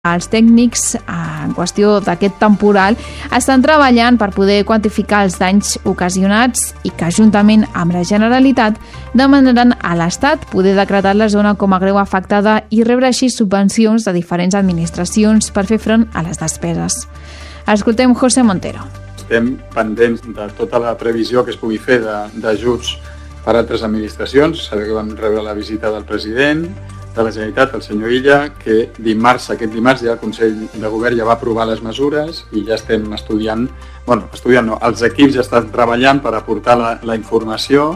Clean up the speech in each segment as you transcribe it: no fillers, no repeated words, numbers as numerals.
Els tècnics en qüestió d'aquest temporal estan treballant per poder quantificar els danys ocasionats i que, juntament amb la Generalitat, demanaran a l'Estat poder decretar la zona com a greu afectada i rebre així subvencions de diferents administracions per fer front a les despeses. Escoltem José Montero. Estem pendents de tota la previsió que es pugui fer d'ajuts per a altres administracions. Sabeu que vam rebre la visita del president de la Generalitat, el senyor Illa, que aquest dimarts ja el Consell de Govern ja va aprovar les mesures i ja estem estudiant, els equips ja estan treballant per aportar la informació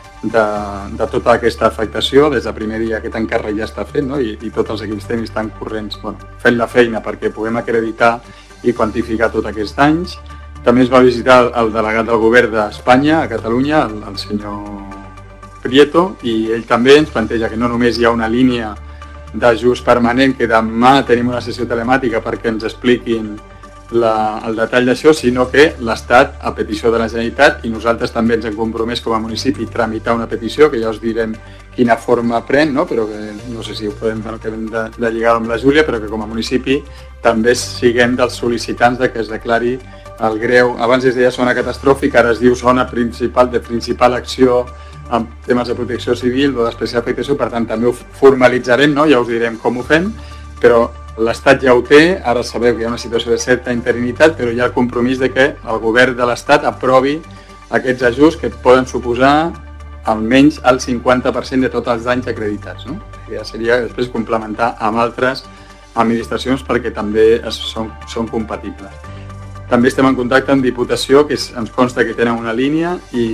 de tota aquesta afectació. Des del primer dia aquest encàrrec ja està fet, no? I tots els equips tècnics estan corrents, fent la feina perquè puguem acreditar i quantificar tots aquests danys. També es va visitar el delegat del Govern d'Espanya a Catalunya, el senyor Prieto, i ell també ens planteja que no només hi ha una línia d'ajust permanent, que demà tenim una sessió telemàtica perquè ens expliquin el detall d'això, sinó que l'Estat, a petició de la Generalitat, i nosaltres també ens hem compromès com a municipi a tramitar una petició, que ja us direm quina forma pren, no? Però que no sé si ho podem de lligar amb la Júlia, però que com a municipi també siguem dels sol·licitants de que es declari el greu. Abans es deia zona catastròfica, ara es diu zona principal de principal acció en temes de protecció civil o d'especial afectació, per tant també ho formalitzarem, no? Ja us direm com ho fem, però l'Estat ja ho té. Ara sabeu que hi ha una situació de certa interinitat, però hi ha el compromís de que el govern de l'Estat aprovi aquests ajuts que poden suposar almenys el 50% de tots els danys acreditats, no? Ja seria després complementar amb altres administracions perquè també són compatibles. També estem en contacte amb Diputació, que ens consta que tenen una línia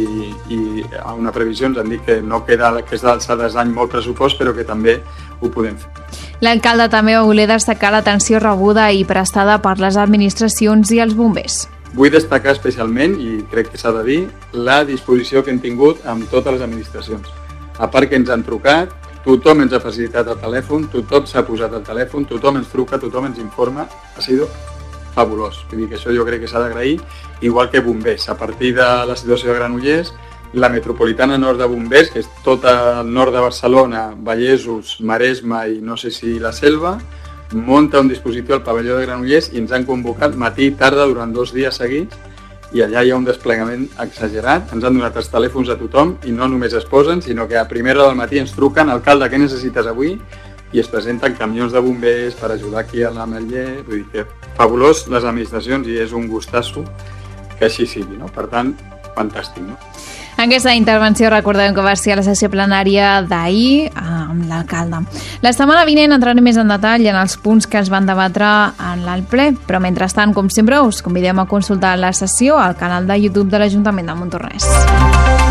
i a una previsió ens han dit que no queda, que és d'alçades d'any molt pressupost, però que també ho podem fer. L'alcalde també va voler destacar l'atenció rebuda i prestada per les administracions i els bombers. Vull destacar especialment, i crec que s'ha de dir, la disposició que hem tingut amb totes les administracions. A part que ens han trucat, tothom ens ha facilitat el telèfon, tothom s'ha posat al telèfon, tothom ens truca, tothom ens informa. Ha sigut fabulós. Vull dir que això jo crec que s'ha d'agrair, igual que bombers. A partir de la situació de Granollers, la metropolitana nord de bombers, que és tot el nord de Barcelona, Vallesos, Maresme i no sé si la Selva, munta un dispositiu al pavelló de Granollers i ens han convocat matí i tarda durant 2 dies seguits i allà hi ha un desplegament exagerat. Ens han donat els telèfons a tothom i no només es posen, sinó que a primera hora del matí ens truquen: alcalde, què necessites avui? I es presenten camions de bombers per ajudar aquí a l'Ametller. Vull dir que fabulós les administracions i és un gustasso que així sigui, no? Per tant, fantàstic, no? Aquesta intervenció recordem que va ser a la sessió plenària d'ahir amb l'alcalde. La setmana vinent entrarem més en detall en els punts que es van debatre en l'Alple, però mentrestant, com sempre, us convidem a consultar la sessió al canal de YouTube de l'Ajuntament de Montornès.